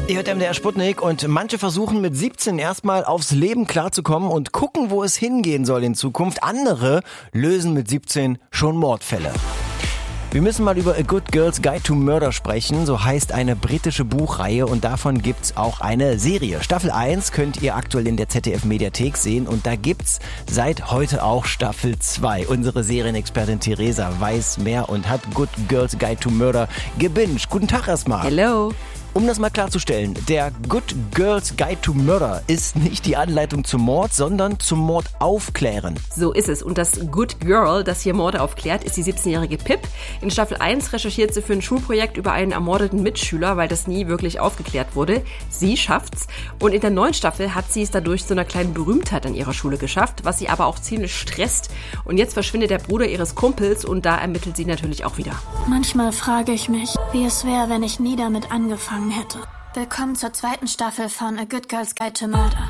Ihr hört MDR Sputnik und manche versuchen mit 17 erstmal aufs Leben klarzukommen und gucken, wo es hingehen soll in Zukunft. Andere lösen mit 17 schon Mordfälle. Wir müssen mal über A Good Girl's Guide to Murder sprechen, so heißt eine britische Buchreihe und davon gibt's auch eine Serie. Staffel 1 könnt ihr aktuell in der ZDF-Mediathek sehen und da gibt's seit heute auch Staffel 2. Unsere Serienexpertin Theresa weiß mehr und hat Good Girl's Guide to Murder gebinged. Guten Tag erstmal. Hello. Um das mal klarzustellen, der Good Girl's Guide to Murder ist nicht die Anleitung zum Mord, sondern zum Mord aufklären. So ist es. Und das Good Girl, das hier Morde aufklärt, ist die 17-jährige Pip. In Staffel 1 recherchiert sie für ein Schulprojekt über einen ermordeten Mitschüler, weil das nie wirklich aufgeklärt wurde. Sie schafft's. Und in der neuen Staffel hat sie es dadurch zu einer kleinen Berühmtheit an ihrer Schule geschafft, was sie aber auch ziemlich stresst. Und jetzt verschwindet der Bruder ihres Kumpels und da ermittelt sie natürlich auch wieder. Manchmal frage ich mich, wie es wäre, wenn ich nie damit angefangen hätte. Willkommen zur zweiten Staffel von A Good Girl's Guide to Murder.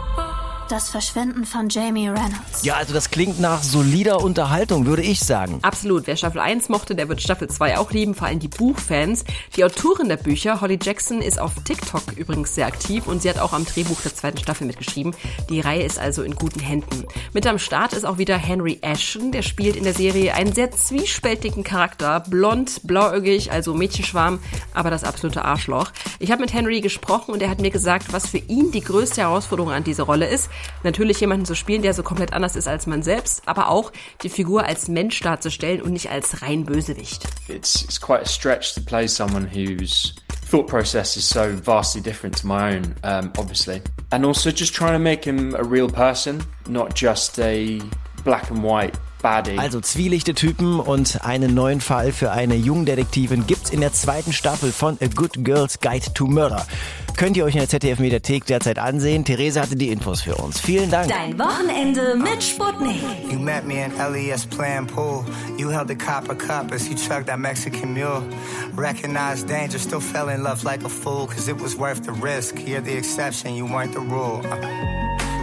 Das Verschwinden von Jamie Reynolds. Ja, also das klingt nach solider Unterhaltung, würde ich sagen. Absolut. Wer Staffel 1 mochte, der wird Staffel 2 auch lieben, vor allem die Buchfans. Die Autorin der Bücher, Holly Jackson, ist auf TikTok übrigens sehr aktiv und sie hat auch am Drehbuch der zweiten Staffel mitgeschrieben. Die Reihe ist also in guten Händen. Mit am Start ist auch wieder Henry Ashton, der spielt in der Serie einen sehr zwiespältigen Charakter. Blond, blauäugig, also Mädchenschwarm, aber das absolute Arschloch. Ich habe mit Henry gesprochen und er hat mir gesagt, was für ihn die größte Herausforderung an dieser Rolle ist. Natürlich jemanden zu spielen, der so komplett anders ist als man selbst, aber auch die Figur als Mensch darzustellen und nicht als rein Bösewicht. It's quite a stretch to play someone whose thought process is so vastly different to my own, obviously. And also just trying to make him a real person, not just a black and white baddie. Also zwielichte Typen und einen neuen Fall für eine Jungdetektivin gibt's in der zweiten Staffel von A Good Girl's Guide to Murder. Könnt ihr euch in der ZDF-Mediathek derzeit ansehen. Theresa hatte die Infos für uns. Vielen Dank. Dein Wochenende mit Sputnik. You met me in LES playing pool. You held a copper cup as you chugged that Mexican mule. Recognized danger, still fell in love like a fool. Cause it was worth the risk. You're the exception, you weren't the rule.